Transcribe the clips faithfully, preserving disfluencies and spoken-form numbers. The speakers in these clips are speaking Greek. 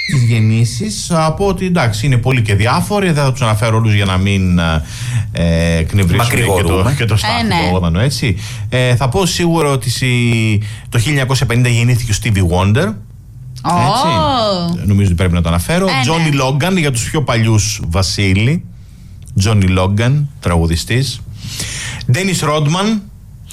τις γεννήσεις, από ότι εντάξει είναι πολύ και διάφοροι, δεν θα τους αναφέρω όλους για να μην ε, εκνευρίσουν και το, και το στάχτη, ε, ναι. έτσι. Ε, θα πω σίγουρα ότι το χίλια εννιακόσια πενήντα γεννήθηκε ο Stevie Wonder. Oh. Έτσι. Νομίζω ότι πρέπει να το αναφέρω. Ε, Johnny ναι. Logan για τους πιο παλιούς, Βασίλη. Johnny Logan, τραγουδιστής. Dennis Rodman.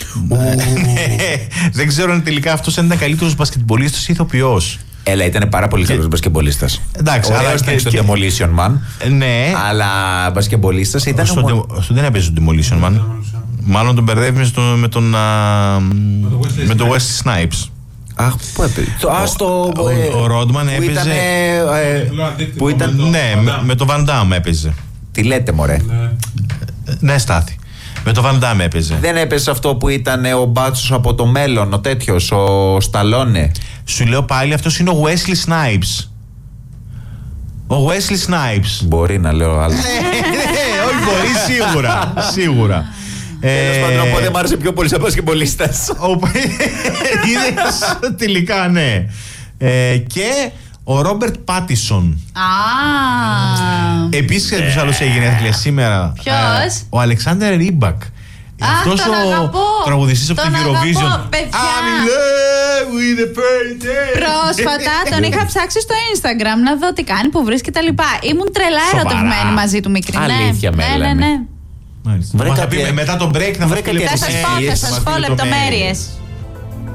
Δεν ξέρω αν τελικά αυτός ήταν καλύτερος μπασκετμπολίστας ή ηθοποιός. Έλα, ήταν πάρα πολύ καλός μπασκετμπολίστας. Εντάξει, αλλά ήταν στο Demolition Man. Ναι. Αλλά μπασκετμπολίστας ήταν. Στον δεν έπαιζε το Demolition Man. Μάλλον τον μπερδεύει με τον. Με το Wesley Snipes. Αχ, πού έπαιζε. Α, στο. Ο Ρόντμαν έπαιζε. Που ήταν. Ναι, με το Van Damme έπαιζε. Τι λέτε, μωρέ. Ναι, Στάθη. Με το Van Damme έπαιζε. Δεν έπαιζε αυτό που ήταν ο μπάτσος από το μέλλον, ο τέτοιος, ο Σταλόνε. Σου λέω πάλι, αυτός είναι ο Wesley Snipes. Ο Wesley Snipes. Μπορεί να λέω άλλο. Όχι, μπορεί, σίγουρα. Σίγουρα. Τέλος πάντων, οπότε μ' άρεσε πιο πολύ σαν μπασκετμπολίστας. Είδες, τελικά ναι. Και ο Ρόμπερτ Πάτισον. Επίσης, ποιος άλλος έγινε γενέθλια σήμερα? Ποιος? Ο Αλεξάνδερ Ρίμπακ. Αυτός ο τραγουδιστής από την Eurovision. Πρόσφατα τον είχα ψάξει στο Instagram να δω τι κάνει, που βρίσκει τα λοιπά. Ήμουν τρελά ερωτευμένη μαζί του, μικρή. Αλήθεια, ναι, ναι, ναι. Μετά τον break θα βρει Θα σας πω, θα σας πω λεπτομέρειες.